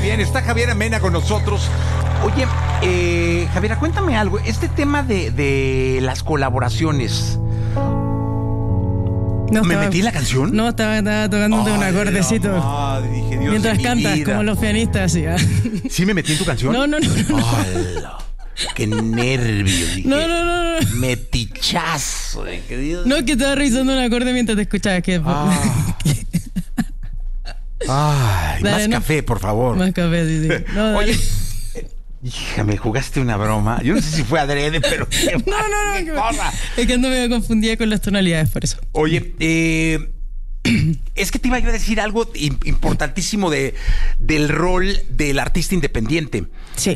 bien, está Javiera Mena con nosotros. Oye, Javiera, cuéntame algo. Este tema de las colaboraciones. No, ¿Me metí en la canción? No, estaba tocándote un acordecito. Madre, dije, Dios mientras de mi cantas, vida. como los pianistas. ¿Sí? ¿Sí me metí en tu canción? No. ¡Hala! ¡Qué nervio! Dije, No. metichazo. Dije, Dios. No, que estaba revisando un acorde mientras te escuchabas. Ay, Dale, más ¿no? café, por favor. Más café, sí. No, Oye, dale. hija, me jugaste una broma. Yo no sé si fue adrede, pero... No. ¡Qué cosa! Es que ando medio confundida con las tonalidades, por eso. Oye, es que te iba yo a decir algo importantísimo del rol del artista independiente. Sí.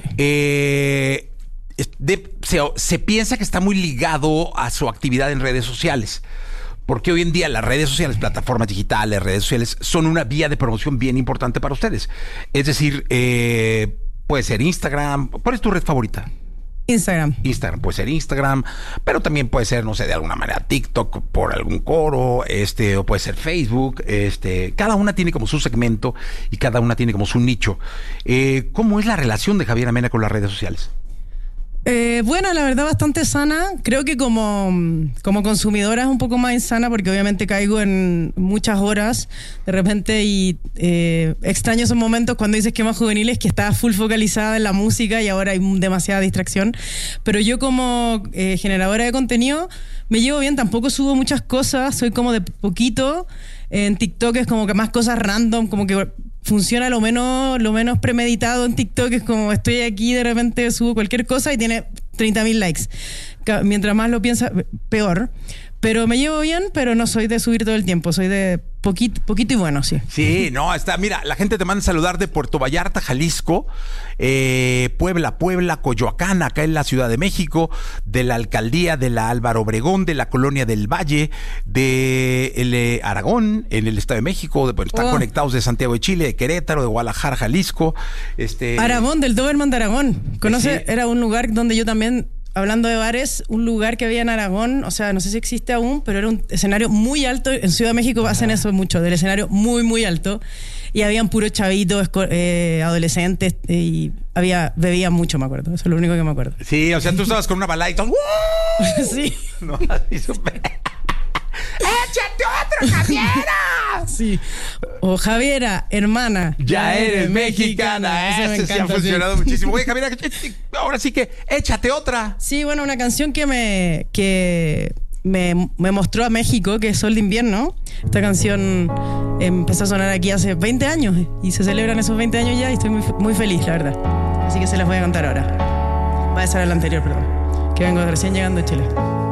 Se piensa que está muy ligado a su actividad en redes sociales. Porque hoy en día las redes sociales, plataformas digitales, redes sociales, son una vía de promoción bien importante para ustedes. Es decir, puede ser Instagram. ¿Cuál es tu red favorita? Instagram, Puede ser Instagram, pero también puede ser, no sé, de alguna manera TikTok por algún coro, o puede ser Facebook, cada una tiene como su segmento y cada una tiene como su nicho. ¿Cómo es la relación de Javiera Mena con las redes sociales? Bueno, la verdad bastante sana. Creo que como consumidora es un poco más insana porque obviamente caigo en muchas horas de repente y extraño esos momentos cuando dices que más juveniles, que estaba full focalizada en la música y ahora hay demasiada distracción. Pero yo como generadora de contenido me llevo bien, tampoco subo muchas cosas, soy como de poquito. En TikTok es como que más cosas random, como que funciona lo menos premeditado en TikTok. Es como estoy aquí, de repente subo cualquier cosa y tiene 30,000 likes. Mientras más lo piensa, peor. Pero me llevo bien, pero no soy de subir todo el tiempo. Soy de poquito y bueno, sí. Sí, no, mira, la gente te manda a saludar de Puerto Vallarta, Jalisco, Puebla, Coyoacán, acá en la Ciudad de México, de la alcaldía de la Álvaro Obregón, de la colonia del Valle, de Aragón, en el Estado de México, están conectados de Santiago de Chile, de Querétaro, de Guadalajara, Jalisco. Aragón, del Doberman de Aragón. ¿Conoce? Sí. Era un lugar donde yo también... Hablando de bares, un lugar que había en Aragón, o sea, no sé si existe aún, pero era un escenario muy alto. En Ciudad de México hacen eso mucho, del escenario muy, muy alto. Y habían puros chavitos, adolescentes, y bebían mucho, me acuerdo. Eso es lo único que me acuerdo. Sí, o sea, tú estabas con una balada y todo. ¡Wow! Sí. No, así súper. ¡Échate otro, Javiera! Sí. O Javiera, hermana. Ya eres mexicana. Ese me Ese sí ha encanta, funcionado sí. muchísimo. Oye, Javiera, ahora sí que échate otra. Sí, bueno, una canción que me mostró a México, que es Sol de Invierno. Esta canción empezó a sonar aquí hace 20 años y se celebran esos 20 años ya y estoy muy, muy feliz, la verdad. Así que se las voy a contar ahora. Va a ser la anterior, perdón. Que vengo recién llegando a Chile.